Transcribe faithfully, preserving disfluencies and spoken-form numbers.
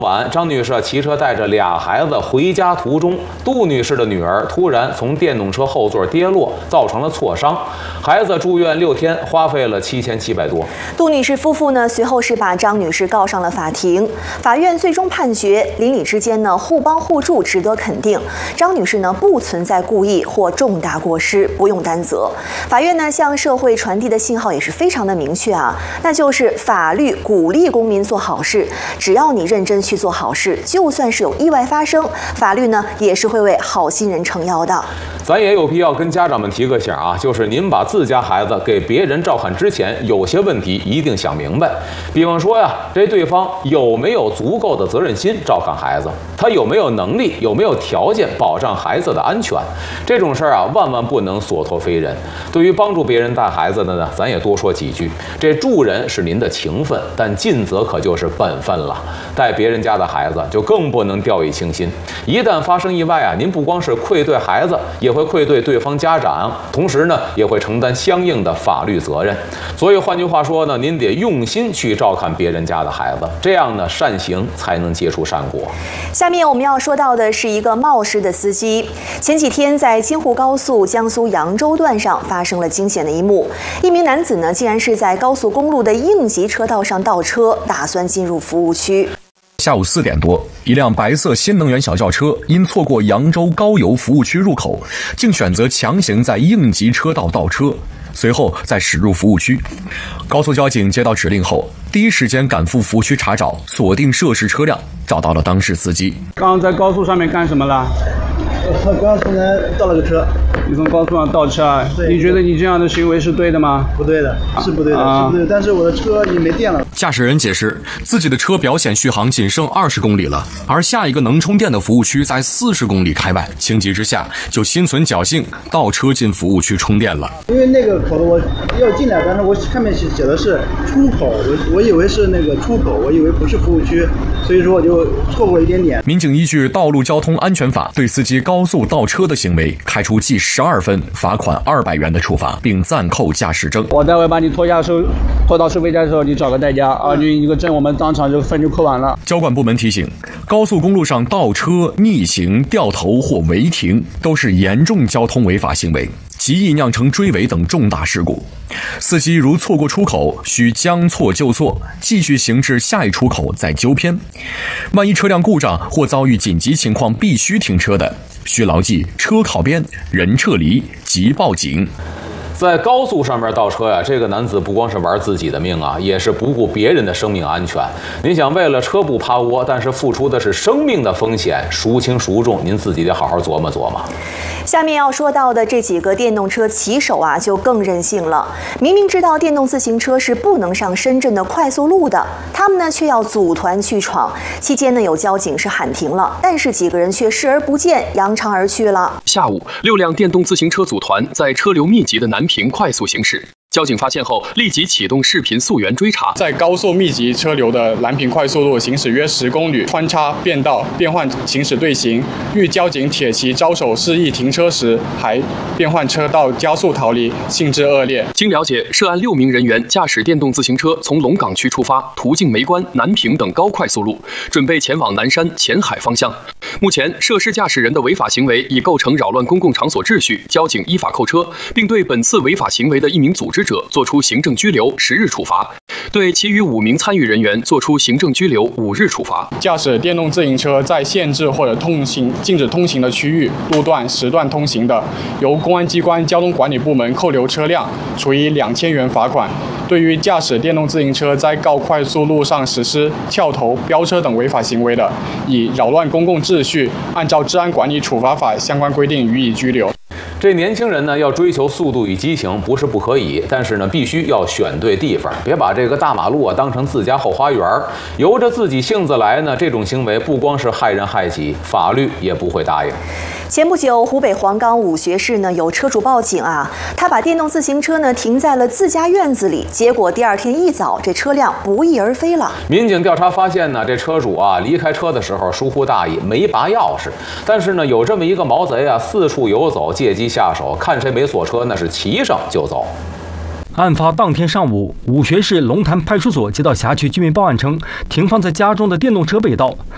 晚，张女士骑车带着俩孩子回家途中，杜女士的女儿突然从电动车后座跌落，造成了挫伤，孩子住院六天，花费了七千七百多。 杜女士夫妇呢，随后是把张女士告上了法庭，法院最终判决邻里之间呢互帮互助，值得肯定。张女士呢不存在故意或重大过失，不用担责。法院呢向社会传递的信号也是非常的明确啊，那就是法律鼓励公民做好事，只要你认真去做好事，就算是有意外发生，法律呢也是会为好心人撑腰的。 咱也有必要跟家长们提个醒啊，就是您把自家孩子给别人照看之前，有些问题一定想明白。比方说呀，这对方有没有足够的责任心照看孩子，他有没有能力，有没有条件保障孩子的安全，这种事儿啊，万万不能所托非人。对于帮助别人带孩子的呢，咱也多说几句。这助人是您的情分，但尽责可就是本分了。带别人家的孩子就更不能掉以轻心，一旦发生意外啊，您不光是愧对孩子，也会愧对对方家长，同时呢，也会承担相应的法律责任。所以换句话说呢，您得用心去照看别人家的孩子，这样呢，善行才能结出善果。 下面我们要说到的是一个冒失的司机。前几天在京沪高速江苏扬州段上发生了惊险的一幕，一名男子呢，竟然是在高速公路的应急车道上倒车，打算进入服务区。 下午四点多，一辆白色新能源小轿车因错过扬州高邮服务区入口，竟选择强行在应急车道倒车，随后再驶入服务区。高速交警接到指令后，第一时间赶赴服务区查找，锁定涉事车辆，找到了当事司机。 刚刚在高速上面干什么了？ 我刚从那倒了个车。 你从高速上倒车啊？你觉得你这样的行为是对的吗？ 不对的，是不对的，啊、是不对的。但是我的车已经没电了。 驾驶人解释，自己的车表显续航仅剩二十公里了，而下一个能充电的服务区在四十公里开外，情急之下就心存侥幸，倒车进服务区充电了。 因为那个口子我要进来，但是我上面写的是出口，我我以为是那个出口，我以为不是服务区，所以说我就错过一点点。 民警依据《道路交通安全法》对司机高速倒车的行为开出记十二分、罚款二百元的处罚，并暂扣驾驶证。 我待会把你拖下收，拖到收费站的时候，你找个代驾啊，你一个证我们当场就分就扣完了。 交管部门提醒，高速公路上倒车、逆行、掉头或违停都是严重交通违法行为，极易酿成追尾等重大事故。司机如错过出口，需将错就错，继续行至下一出口再纠偏。万一车辆故障或遭遇紧急情况必须停车的，需牢记车靠边，人撤离，即报警。 在高速上面倒车呀，这个男子不光是玩自己的命啊，也是不顾别人的生命安全。您想为了车不趴窝，但是付出的是生命的风险，孰轻孰重，您自己得好好琢磨琢磨。 下面要说到的这几个电动车骑手啊，就更任性了。明明知道电动自行车是不能上深圳的快速路的，他们呢却要组团去闯。期间呢有交警是喊停了，但是几个人却视而不见，扬长而去了。 下午，六辆电动自行车组团在车流密集的南平快速行驶。交警发现后，立即启动视频溯源追查。 在高速密集车流的南平快速路行驶约十公里，穿插变道，变换行驶队形。遇交警铁骑招手示意停车时，还变换车道加速逃离，性质恶劣。 经了解，涉案六名人员驾驶电动自行车从龙岗区出发，途径梅关、南平等高快速路，准备前往南山、前海方向。目前，涉事驾驶人的违法行为已构成扰乱公共场所秩序，交警依法扣车，并对本次违法行为的一名组织者作出行政拘留十日处罚，对其余五名参与人员作出行政拘留五日处罚。 驾驶电动自行车在限制或者通行禁止通行的区域、路段、时段通行的，由公安机关交通管理部门扣留车辆，处以两千元罚款。对于驾驶电动自行车在高快速路上实施跳头、飙车等违法行为的，以扰乱公共秩序，按照《治安管理处罚法》相关规定予以拘留。 这年轻人呢，要追求速度与激情，不是不可以，但是呢，必须要选对地方，别把这个大马路啊当成自家后花园，由着自己性子来呢。这种行为不光是害人害己，法律也不会答应。 前不久，湖北黄冈武穴市呢有车主报警啊，他把电动自行车呢停在了自家院子里，结果第二天一早，这车辆不翼而飞了。 民警调查发现呢，这车主啊离开车的时候疏忽大意，没拔钥匙，但是呢有这么一个毛贼啊四处游走，借机下手，看谁没锁车，那是骑上就走。 案发当天上午，武穴市龙潭派出所接到辖区居民报案称，停放在家中的电动车被盗。